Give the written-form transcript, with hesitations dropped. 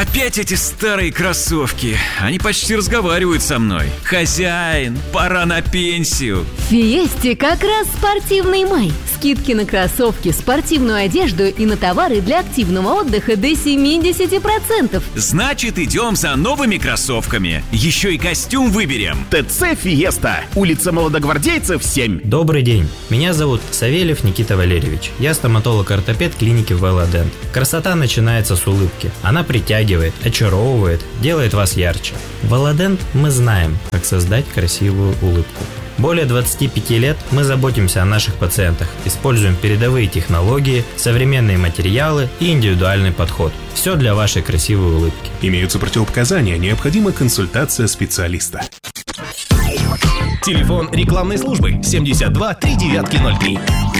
Опять эти старые кроссовки. Они почти разговаривают со мной. Хозяин, пора на пенсию. В Фиесте как раз спортивный май. Скидки на кроссовки, спортивную одежду и на товары для активного отдыха до 70%. Значит, идем за новыми кроссовками. Еще и костюм выберем. ТЦ Фиеста. Улица Молодогвардейцев, 7. Добрый день. Меня зовут Савельев Никита Валерьевич. Я стоматолог-ортопед клиники Велодент. Красота начинается с улыбки. Она притягивает, очаровывает, делает вас ярче. Велодент мы знаем, как создать красивую улыбку. Более 25 лет мы заботимся о наших пациентах, используем передовые технологии, современные материалы и индивидуальный подход. Все для вашей красивой улыбки. Имеются противопоказания, необходима консультация специалиста. Телефон рекламной службы 72 3903.